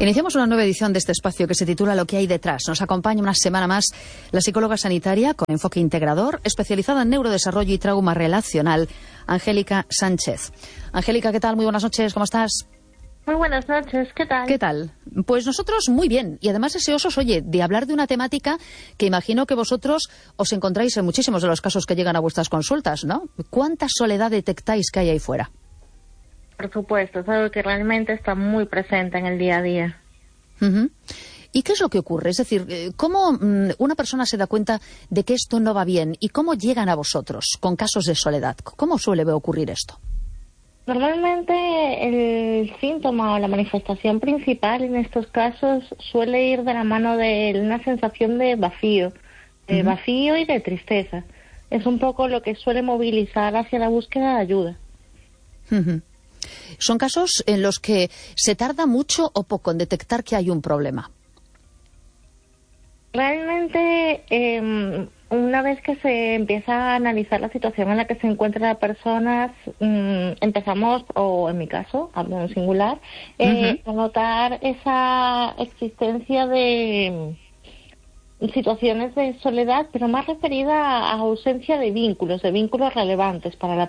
Iniciamos una nueva edición de este espacio que se titula Lo que hay detrás. Nos acompaña una semana más la psicóloga sanitaria con enfoque integrador, especializada en neurodesarrollo y trauma relacional, Angélica Sánchez. Angélica, ¿qué tal? Muy buenas noches, ¿cómo estás? Muy buenas noches, ¿qué tal? ¿Qué tal? Pues nosotros muy bien, y además deseosos, oye, de hablar de una temática que imagino que vosotros os encontráis en muchísimos de los casos que llegan a vuestras consultas, ¿no? ¿Cuánta soledad detectáis que hay ahí fuera? Por supuesto, es algo que realmente está muy presente en el día a día. ¿Y qué es lo que ocurre? Es decir, ¿cómo una persona se da cuenta de que esto no va bien? ¿Y cómo llegan a vosotros con casos de soledad? ¿Cómo suele ocurrir esto? Normalmente el síntoma o la manifestación principal en estos casos suele ir de la mano de una sensación de vacío, vacío y de tristeza. Es un poco lo que suele movilizar hacia la búsqueda de ayuda. ¿Son casos en los que se tarda mucho o poco en detectar que hay un problema? Realmente, una vez que se empieza a analizar la situación en la que se encuentra la persona, empezamos, o en mi caso, hablo en singular, a notar esa existencia de situaciones de soledad, pero más referida a ausencia de vínculos relevantes para la